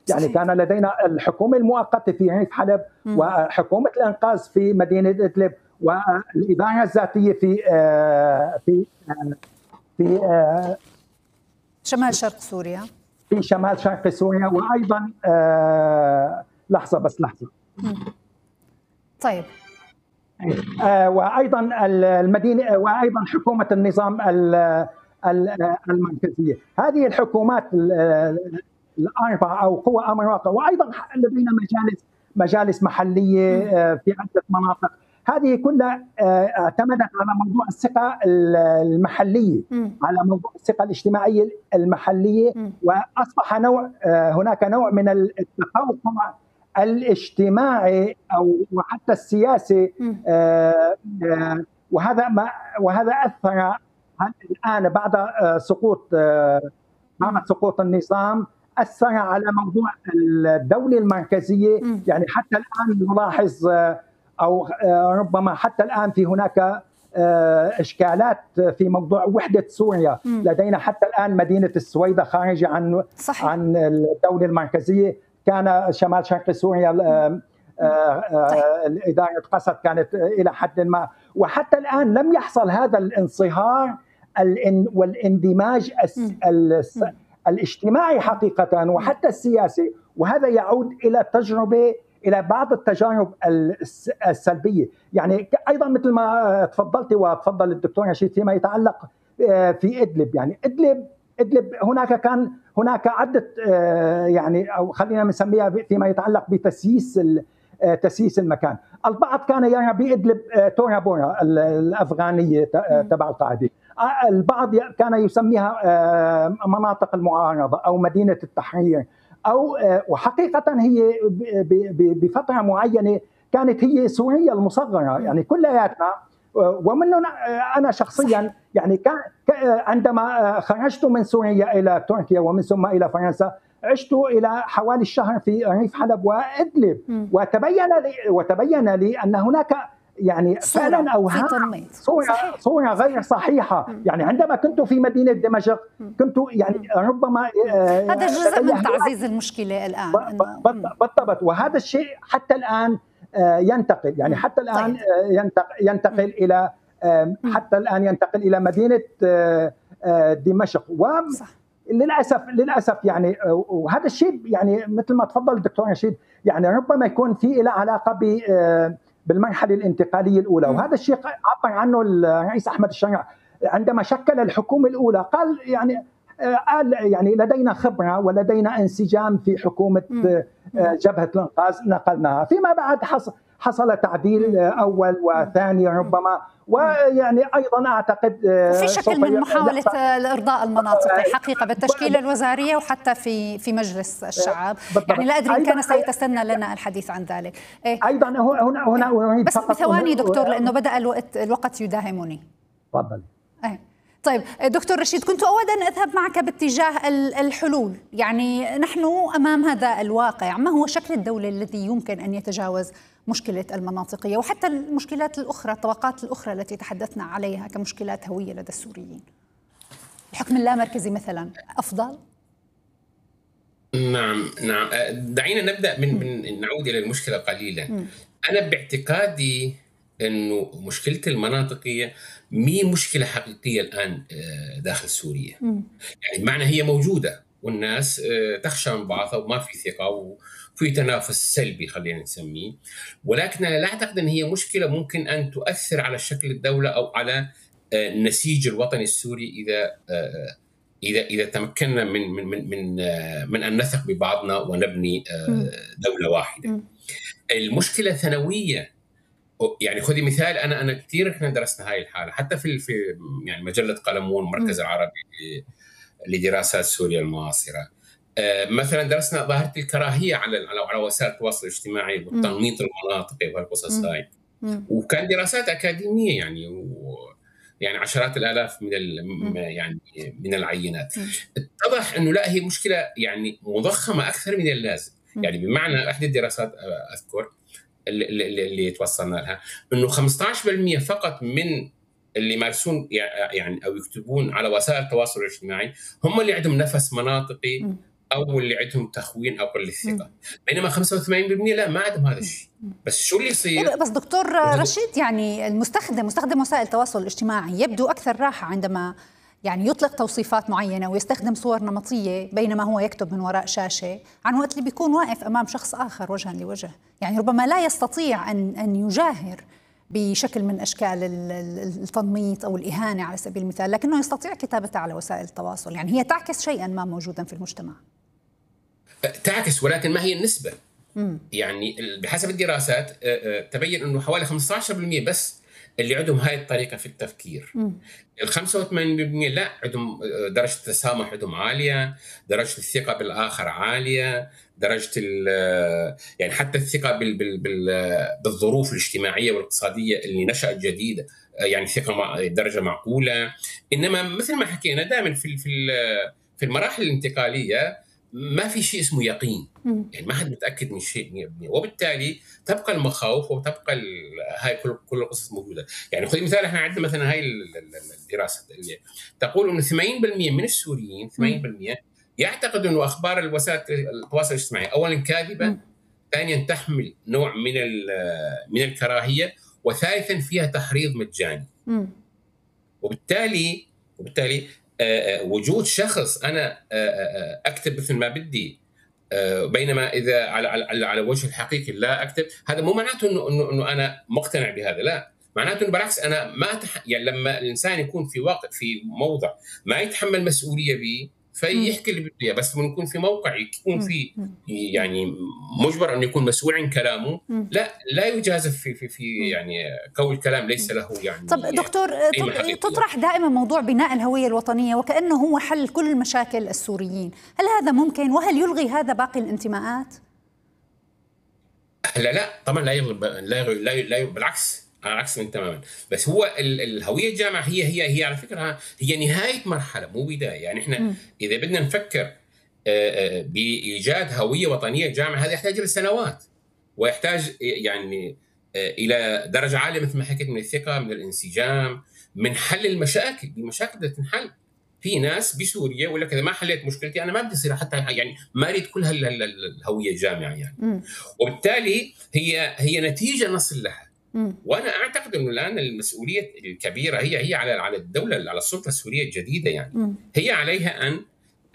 يعني كان لدينا الحكومة المؤقتة في ريف حلب م. وحكومة الإنقاذ في مدينة إدلب والإدارة الذاتية في في في شمال شرق سوريا في شمال شرق سوريا وأيضا لحظة بس لحظة م. طيب وايضا المدينه وايضا حكومه النظام المركزيه. هذه الحكومات الاربعه او قوى امر واقع، وايضا لدينا مجالس مجالس محليه في عده مناطق. هذه كلها اعتمدت على موضوع الثقه المحليه، على موضوع الثقه الاجتماعيه المحليه، واصبح نوع هناك نوع من التقوقع الاجتماعي او وحتى السياسي، آه آه وهذا ما وهذا اثر الان بعد سقوط آه بعد سقوط النظام، اثر على موضوع الدوله المركزيه. يعني حتى الان نلاحظ او ربما حتى الان في هناك اشكالات في موضوع وحده سوريا. لدينا حتى الان مدينه السويدة خارجه عن صحيح. عن الدوله المركزيه. كان شمال شرق سوريا إدارة قسد كانت إلى حد ما، وحتى الآن لم يحصل هذا الانصهار والاندماج الاجتماعي حقيقة وحتى السياسي، وهذا يعود إلى تجربة إلى بعض التجارب السلبية. يعني أيضا مثل ما تفضلت وتفضل الدكتور رشيد فيما يتعلق في إدلب، يعني إدلب إدلب هناك كان هناك عدة يعني أو خلينا نسميها فيما يتعلق بتسييس تسييس المكان. البعض كان يرى بإدلب تورا بورا الأفغانية تبع القاعدة، البعض كان يسميها مناطق المعارضة أو مدينة التحرير، أو وحقيقة هي بفترة معينة كانت هي سوريا المصغرة. يعني كلياتنا، ومن أنا شخصيا يعني عندما خرجت من سوريا إلى تركيا ومن ثم إلى فرنسا، عشت إلى حوالي الشهر في ريف حلب وإدلب، وتبين لي وتبين لي أن هناك يعني فعلا أوهام صورة صورة غير صحيحة. يعني عندما كنت في مدينة دمشق كنت يعني ربما هذا جزء من تعزيز المشكلة الآن. بالضبط، وهذا الشيء حتى الآن ينتقل، يعني حتى الآن ينتقل إلى حتى الآن ينتقل إلى مدينة دمشق. وللأسف للأسف يعني وهذا الشيء يعني مثل ما تفضل الدكتور رشيد، يعني ربما يكون في له علاقة ب بالمرحلة الانتقالية الأولى، وهذا الشيء عبر عنه الرئيس أحمد الشرع عندما شكل الحكومة الأولى. قال يعني قال يعني لدينا خبرة ولدينا انسجام في حكومة جبهة الإنقاذ نقلناها. فيما بعد حصل حصل تعديل أول وثاني ربما، ويعني أيضا أعتقد في شكل من محاولة إرضاء المناطق حقيقة بالتشكيلة الوزارية وحتى في في مجلس الشعب. يعني لا أدري إن كان سيتسنى لنا الحديث عن ذلك. أيضا هنا هنا بس بثواني دكتور لأنه بدأ الوقت الوقت يداهمني. تفضل. طيب دكتور رشيد، كنت أود أن أذهب معك باتجاه الحلول. يعني نحن أمام هذا الواقع، ما هو شكل الدولة الذي يمكن أن يتجاوز مشكلة المناطقية وحتى المشكلات الأخرى، الطبقات الأخرى التي تحدثنا عليها كمشكلات هوية لدى السوريين؟ الحكم اللامركزي مثلا أفضل؟ نعم نعم دعينا نبدأ من, من نعود إلى المشكلة قليلا. م. أنا باعتقادي أنه مشكلة المناطقية مي مشكلة حقيقية الآن داخل سوريا. م. يعني بمعنى هي موجودة والناس تخشى من بعضها وما في ثقة وفي تنافس سلبي خلينا نسميه، ولكن أنا لا أعتقد أن هي مشكلة ممكن أن تؤثر على شكل الدولة أو على النسيج الوطني السوري إذا إذا إذا تمكنا من من من من, من أن نثق ببعضنا ونبني دولة واحدة. م. المشكلة ثانوية. يعني خذي مثال، انا انا كثير احنا درسنا هاي الحاله حتى في في يعني مجله قلمون المركز العربي لدراسات سوريا المعاصره. مثلا درسنا ظاهره الكراهيه على على وسائل التواصل الاجتماعي والتنميط المناطقي وهالقصص هاي، وكان دراسات اكاديميه يعني و يعني عشرات الالاف من يعني من العينات. اتضح انه لا، هي مشكله يعني مضخمه اكثر من اللازم. يعني بمعنى احدى الدراسات اذكر اللي, اللي توصلنا لها انه خمسة عشر بالمئة فقط من اللي يمارسون يعني او يكتبون على وسائل التواصل الاجتماعي هم اللي عندهم نفس مناطقي او اللي عندهم تخوين او قله ثقه، بينما خمسة وثمانين بالمئة لا، ما عندهم هذا الشيء. بس شو اللي يصير؟ بس دكتور رشيد، يعني المستخدم مستخدم وسائل التواصل الاجتماعي يبدو اكثر راحه عندما يعني يطلق توصيفات معينه ويستخدم صور نمطيه بينما هو يكتب من وراء شاشه، عن وقت اللي بيكون واقف امام شخص اخر وجها لوجه. يعني ربما لا يستطيع ان ان يجاهر بشكل من أشكال التنميط أو الإهانة على سبيل المثال، لكنه يستطيع كتابتها على وسائل التواصل. يعني هي تعكس شيئا ما موجودا في المجتمع. تعكس، ولكن ما هي النسبة؟ مم. يعني بحسب الدراسات تبين أنه حوالي خمسة عشر بالمئة بس اللي عندهم هاي الطريقة في التفكير. ال خمسة وثمانين بالمئة لا، عندهم درجة التسامح عندهم عالية، درجة الثقة بالآخر عالية، درجة يعني حتى الثقة بال بال بال بالظروف الاجتماعية والاقتصادية اللي نشأت جديدة، يعني ثقة مع درجة معقولة. إنما مثل ما حكينا دائما في في في المراحل الانتقالية ما في شيء اسمه يقين، يعني ما حد متأكد من شيء مئة بالمئة، وبالتالي تبقى المخاوف وتبقى هاي كل كل القصص موجودة. يعني خذ مثال، احنا عندنا مثلا هاي الدراسة اللي تقول إنه ثمانين بالمئة من السوريين ثمانين بالمئة يعتقد إنه أخبار الوسائل التواصل الاجتماعي أولا كاذبة، ثانيا تحمل نوع من من الكراهية، وثالثا فيها تحريض مجاني. وبالتالي وبالتالي وجود شخص أنا أكتب مثل ما بدي بينما إذا على على على وجه الحقيقي لا أكتب، هذا مو معناته إنه إنه إنه أنا مقتنع بهذا، لا، معناته إنه بالعكس أنا ما تح... يعني لما الإنسان يكون في واقع في موضع ما يتحمل مسؤولية به فيحكي اللي بده اياه، بس لما يكون في موقع يكون في يعني مجبر انه يكون مسؤول عن كلامه، لا لا يجازف في في في يعني قول الكلام ليس له يعني. طب دكتور، تطرح دائما موضوع بناء الهوية الوطنية وكأنه هو حل كل مشاكل السوريين، هل هذا ممكن وهل يلغي هذا باقي الانتماءات؟ لا لا طبعا لا يلغي، لا يلغي لا, لا بالعكس، على عكس من تماما. بس هو الهويه الجامعه هي هي هي على فكره هي نهايه مرحله مو بدايه. يعني احنا م. اذا بدنا نفكر بايجاد هويه وطنيه جامعه هذا يحتاج الى سنوات، ويحتاج يعني الى درجه عاليه مثل ما حكيت من الثقه، من الانسجام، من حل المشاكل. المشاكل بدها تنحل. في ناس بسوريا يقول لك اذا ما حليت مشكلتي انا ما بدي اصير حتى يعني ما اريد كل هالهويه الجامعه يعني. م. وبالتالي هي هي نتيجه نصل لها. وانا اعتقد انه الان المسؤوليه الكبيره هي هي على على الدوله، على السلطه السوريه الجديده يعني. هي عليها ان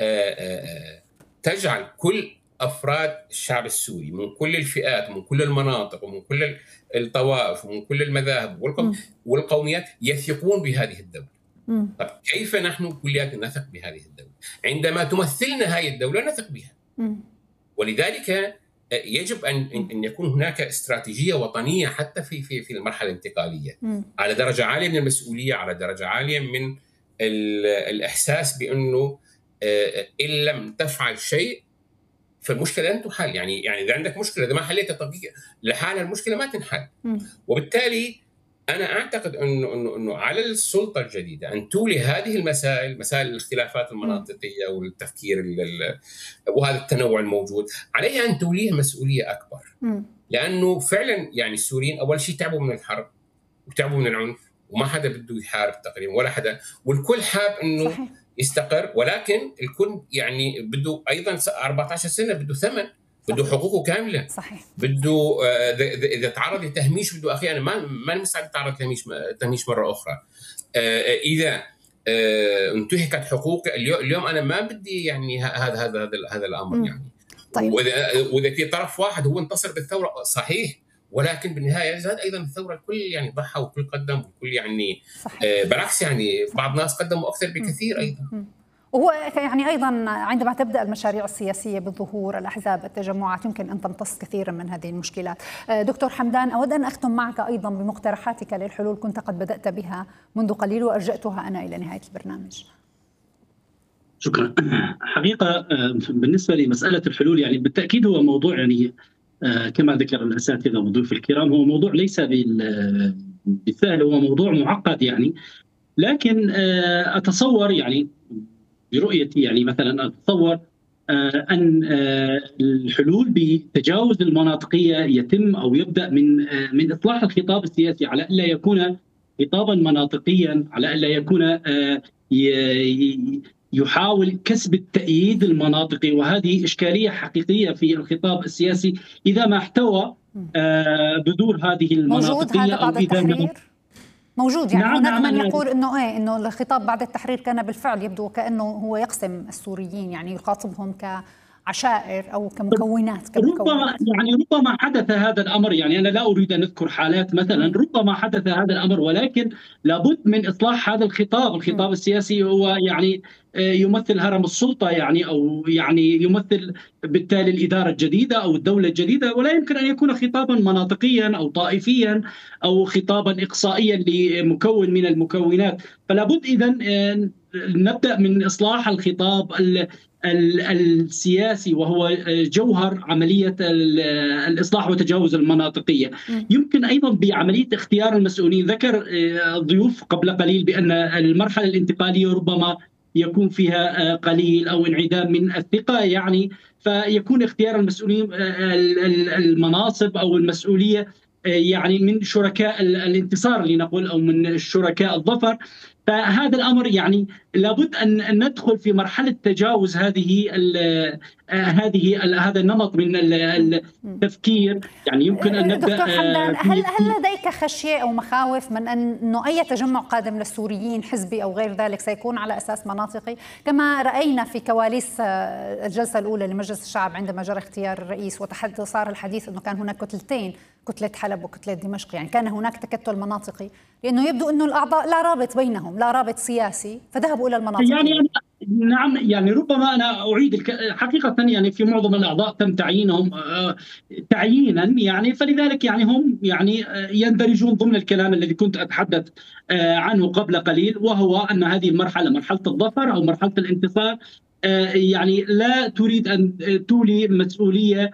تجعل كل افراد الشعب السوري من كل الفئات ومن كل المناطق ومن كل الطوائف ومن كل المذاهب والقوميات يثقون بهذه الدوله. طب كيف نحن كلياتنا نثق بهذه الدوله؟ عندما تمثلنا هذه الدوله نثق بها. ولذلك يجب ان ان يكون هناك استراتيجيه وطنيه حتى في في في المرحله الانتقاليه، م. على درجه عاليه من المسؤوليه، على درجه عاليه من الاحساس بانه ان لم تفعل شيء فالمشكله لن تحل. يعني يعني اذا عندك مشكله اذا ما حليتها طبيعي لحالها المشكله ما تنحل. م. وبالتالي انا اعتقد انه انه انه على السلطه الجديده ان تولي هذه المسائل، مسائل الاختلافات المناطقيه والتفكير وهذا التنوع الموجود، عليها ان توليها مسؤوليه اكبر. م. لانه فعلا يعني السوريين اول شيء تعبوا من الحرب وتعبوا من العنف، وما حدا بده يحارب تقريبا ولا حدا، والكل حاب انه صحيح. يستقر، ولكن الكل يعني بده ايضا أربعة عشر سنه بده ثمن، بده حقوقه كامله. صحيح. بده اذا تعرض لتهميش بده اخي انا ما ما مستعد اتعرض لتهميش تهميش مره اخرى. اذا انتهكت حقوقي اليوم انا ما بدي يعني هذا هذا هذا هذا الامر. م. يعني طيب. واذا واذا في طرف واحد هو انتصر بالثوره صحيح، ولكن بالنهايه زاد ايضا الثوره الكل يعني ضحى والكل قدم والكل يعني صحيح. بالعكس يعني بعض الناس قدموا اكثر بكثير ايضا. م. وهو يعني أيضا عندما تبدأ المشاريع السياسية بالظهور، الأحزاب، التجمعات، يمكن أن تمتص كثيرا من هذه المشكلات. دكتور حمدان، أود أن أختم معك أيضا بمقترحاتك للحلول، كنت قد بدأت بها منذ قليل وأرجأتها أنا إلى نهاية البرنامج. شكرا. حقيقة بالنسبة لمسألة الحلول يعني بالتأكيد هو موضوع يعني كما ذكر الأساتذة وضيوف الكرام هو موضوع ليس بالسهل، هو موضوع معقد يعني. لكن أتصور يعني برؤيتي يعني مثلا أتصور أن الحلول بتجاوز المناطقية يتم أو يبدأ من من إصلاح الخطاب السياسي على ألا يكون خطابا مناطقيا، على ألا يكون يحاول كسب التأييد المناطقي، وهذه إشكالية حقيقية في الخطاب السياسي إذا ما احتوى بذور هذه المناطقية. موجود هذا بعد أو إذا التحرير؟ موجود يعني. نعم هناك نعم من نعم. يقول انه ايه انه الخطاب بعد التحرير كان بالفعل يبدو كانه هو يقسم السوريين، يعني يخاطبهم كعشائر او كمكونات كمكونات. ربما يعني ربما حدث هذا الامر، يعني انا لا اريد ان اذكر حالات مثلا، ربما حدث هذا الامر، ولكن لابد من اصلاح هذا الخطاب. الخطاب السياسي هو يعني يمثل هرم السلطه، يعني او يعني يمثل بالتالي الاداره الجديده او الدوله الجديده، ولا يمكن ان يكون خطابا مناطقيا او طائفيا او خطابا اقصائيا لمكون من المكونات. فلا بد اذا نبدا من اصلاح الخطاب السياسي، وهو جوهر عمليه الاصلاح وتجاوز المناطقيه. يمكن ايضا بعمليه اختيار المسؤولين. ذكر ضيوف قبل قليل بان المرحله الانتقاليه ربما يكون فيها قليل او انعدام من الثقه، يعني فيكون اختيار المسؤولين المناصب او المسؤوليه يعني من شركاء الانتصار لنقول او من شركاء الظفر. فهذا الامر يعني لابد ان ندخل في مرحله تجاوز هذه ال هذه ال هذا النمط من التفكير. يعني يمكن ان نبدا. دكتور حمدان، هل هل لديك خشيه او مخاوف من انه اي تجمع قادم للسوريين حزبي او غير ذلك سيكون على اساس مناطقي، كما راينا في كواليس الجلسه الاولى لمجلس الشعب عندما جرى اختيار الرئيس وتحدث صار الحديث انه كان هناك كتلتين، كتله حلب وكتله دمشق، يعني كان هناك تكتل مناطقي، لانه يبدو انه الاعضاء لا رابط بينهم، لا رابط سياسي، فذهبوا الى المناطق. يعني نعم، يعني ربما انا اعيد حقيقه، يعني في معظم الاعضاء تم تعيينهم تعيينا، يعني فلذلك يعني هم يعني يندرجون ضمن الكلام الذي كنت اتحدث عنه قبل قليل، وهو ان هذه المرحله مرحله الظفر او مرحله الانتصار يعني لا تريد ان تولي مسؤوليه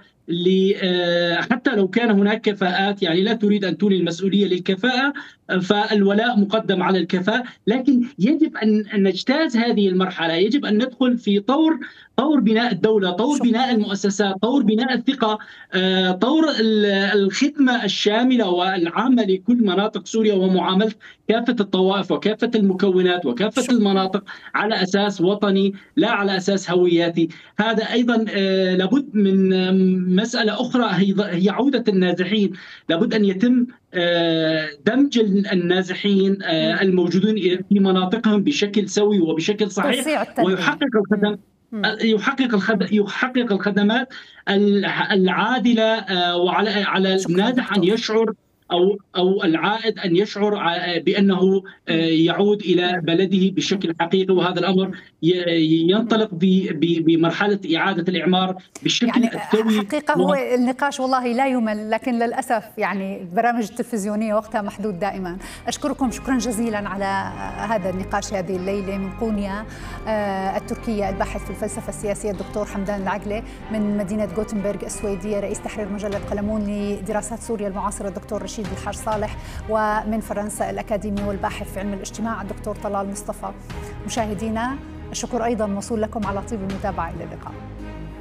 حتى لو كان هناك كفاءات، يعني لا تريد أن تولي المسؤولية للكفاءة، فالولاء مقدم على الكفاءة. لكن يجب أن نجتاز هذه المرحلة، يجب أن ندخل في طور طور بناء الدولة، طور بناء المؤسسات، طور بناء الثقة، طور الخدمة الشاملة والعامة لكل مناطق سوريا، ومعاملة كافة الطوائف وكافة المكونات وكافة المناطق على أساس وطني لا على أساس هوياتي. هذا أيضا لابد من مسألة أخرى هي عودة النازحين. لابد أن يتم دمج النازحين الموجودين في مناطقهم بشكل سوي وبشكل صحيح، ويحقق الخدمات يحقق يحقق الخدمات العادلة، وعلى على النازح أن يشعر أو أو العائد أن يشعر بأنه يعود إلى بلده بشكل حقيقي. وهذا الأمر ينطلق بمرحلة إعادة الإعمار بالشكل يعني السوي. حقيقة هو النقاش والله لا يمل، لكن للأسف يعني البرامج التلفزيونية وقتها محدود دائما. أشكركم شكرا جزيلا على هذا النقاش هذه الليلة من قونيا التركية، الباحث في الفلسفة السياسية الدكتور حمدان العقلة، من مدينة غوتنبرغ السويدية رئيس تحرير مجلة قلمون لدراسات سوريا المعاصرة الدكتور رشيد الحاج صالح، ومن فرنسا الأكاديمي والباحث في علم الاجتماع الدكتور طلال مصطفى. مشاهدينا الشكر أيضا موصول لكم على طيب المتابعة. إلى اللقاء.